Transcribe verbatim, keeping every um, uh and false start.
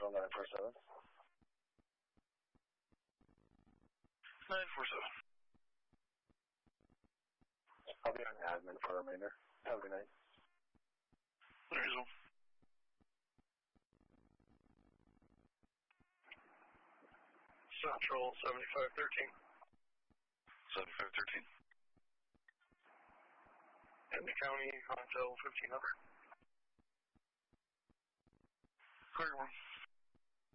Central nine four seven. nine four seven. I'll be on admin for the remainder. Have a good night. There you go. Central seventy-five thirteen. seventy-five thirteen. In the county until fifteen hundred. Clear one.